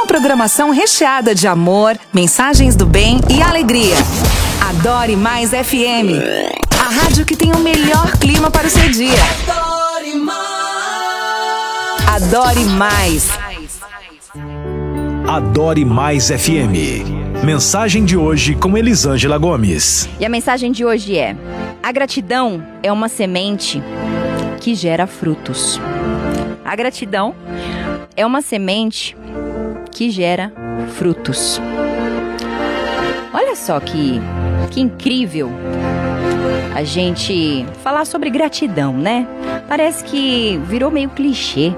programação recheada de amor, mensagens do bem e alegria. Adore Mais FM, a rádio que tem o melhor clima para o seu dia. Adore Mais. Adore Mais. Adore Mais FM. Mensagem de hoje com Elisângela Gomes. E a mensagem de hoje é: a gratidão é uma semente que gera frutos. A gratidão é uma semente que gera frutos. Olha só que incrível a gente falar sobre gratidão, né? Parece que virou meio clichê,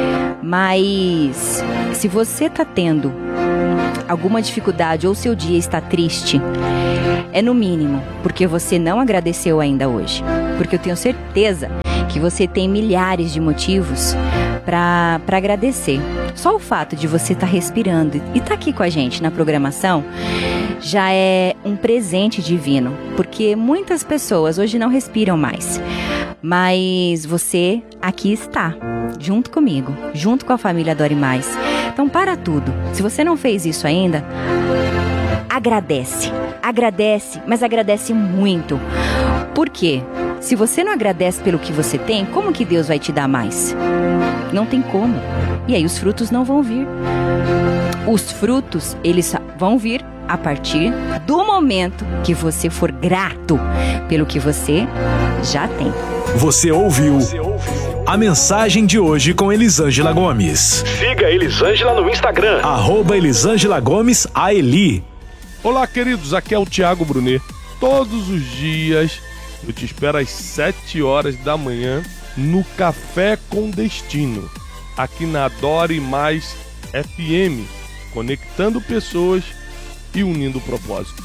mas se você tá tendo alguma dificuldade ou seu dia está triste, é no mínimo porque você não agradeceu ainda hoje. Porque eu tenho certeza que você tem milhares de motivos para agradecer. Só o fato de você estar respirando e estar aqui com a gente na programação já é um presente divino, porque muitas pessoas hoje não respiram mais, mas você aqui está, junto comigo, junto com a família Adore Mais. Então para tudo, se você não fez isso ainda, agradece, mas agradece muito. Por quê? Se você não agradece pelo que você tem, como que Deus vai te dar mais? Não tem como. E aí os frutos não vão vir. Os frutos, eles vão vir a partir do momento que você for grato pelo que você já tem. Você ouviu a mensagem de hoje com Elisângela Gomes. Siga Elisângela no Instagram, @Elisângela Gomes AELI. Olá, queridos, aqui é o Thiago Brunet. Todos os dias eu te espero às 7 horas da manhã no Café com Destino, aqui na Adore Mais FM, conectando pessoas e unindo propósitos.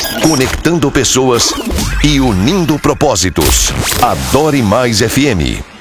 Conectando pessoas e unindo propósitos. Adore Mais FM.